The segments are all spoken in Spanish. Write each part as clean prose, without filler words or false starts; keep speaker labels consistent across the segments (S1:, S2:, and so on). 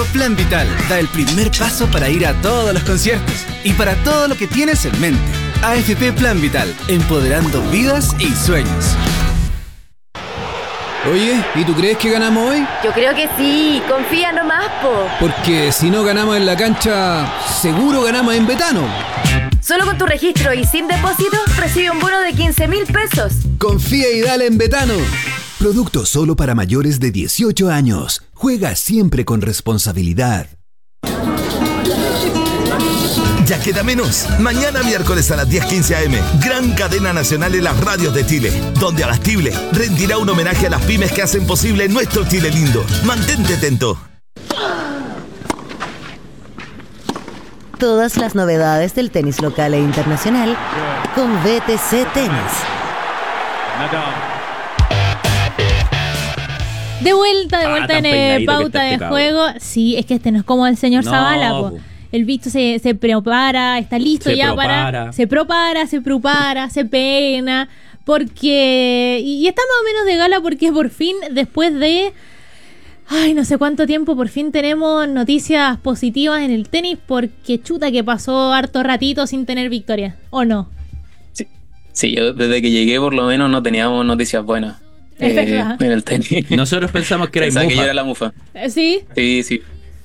S1: Plan Vital da el primer paso para ir a todos los conciertos y para todo lo que tienes en mente. AFP Plan Vital, empoderando vidas y sueños.
S2: Oye, ¿y tú crees que ganamos hoy?
S3: Yo creo que sí, confía nomás, po.
S2: Porque si no ganamos en la cancha, seguro ganamos en Betano.
S3: Solo con tu registro y sin depósito, recibe un bono de 15.000 pesos.
S2: Confía y dale en Betano.
S4: Producto solo para mayores de 18 años. Juega siempre con responsabilidad.
S5: Ya queda menos. Mañana miércoles a las 10:15 a.m. Gran cadena nacional en las radios de Chile, donde Abastible rendirá un homenaje a las pymes que hacen posible nuestro Chile lindo. Mantente atento.
S6: Todas las novedades del tenis local e internacional con BTC Tenis.
S7: De vuelta en pauta de juego. Sí, es que este no es como el señor Zavala, po. El bicho se prepara, está listo se peina, porque... Y está más o menos de gala porque por fin, después de... no sé cuánto tiempo, por fin tenemos noticias positivas en el tenis, porque chuta que pasó harto ratito sin tener victoria, ¿o no?
S8: Sí, yo desde que llegué por lo menos no teníamos noticias buenas en el tenis.
S9: Nosotros pensamos que era mufa.
S8: Que yo era la mufa.
S7: ¿Sí?
S8: Sí.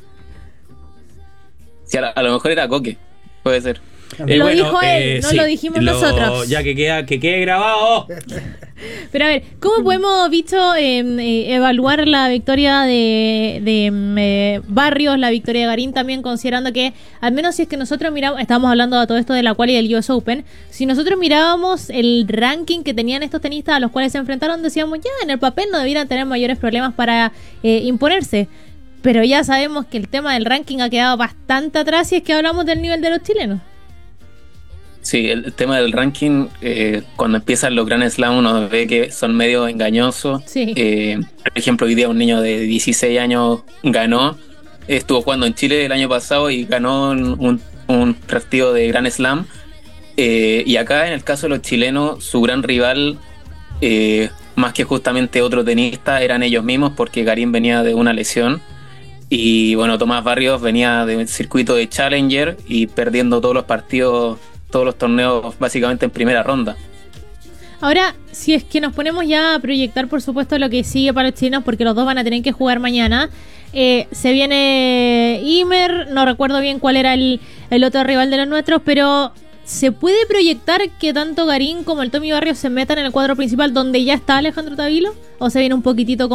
S8: Sí, a lo mejor era Coque, puede ser.
S7: Lo dijo él, no lo dijimos nosotros.
S9: Ya que quede grabado.
S7: Pero a ver, ¿cómo podemos, bicho, evaluar la victoria de Barrios, la victoria de Garín también, considerando que, al menos si es que nosotros miramos, estamos hablando de todo esto de la quali del US Open, si nosotros mirábamos el ranking que tenían estos tenistas a los cuales se enfrentaron, decíamos, ya, en el papel no debieran tener mayores problemas para imponerse. Pero ya sabemos que el tema del ranking ha quedado bastante atrás si es que hablamos del nivel de los chilenos.
S8: Sí, el tema del ranking, cuando empiezan los Grand Slam uno ve que son medio engañosos.
S7: Sí.
S8: Por ejemplo, hoy día un niño de 16 años ganó, estuvo jugando en Chile el año pasado y ganó un partido de Grand Slam. Y acá, en el caso de los chilenos, su gran rival, más que justamente otro tenista, eran ellos mismos, porque Garín venía de una lesión. Y bueno, Tomás Barrios venía del circuito de Challenger y perdiendo todos los partidos, todos los torneos básicamente en primera ronda.
S7: Ahora, si es que nos ponemos ya a proyectar, por supuesto, lo que sigue para los chilenos, porque los dos van a tener que jugar mañana. Se viene Ymer, no recuerdo bien cuál era el otro rival de los nuestros, pero ¿se puede proyectar que tanto Garín como el Tommy Barrios se metan en el cuadro principal donde ya está Alejandro Tavilo? ¿O se viene un poquitito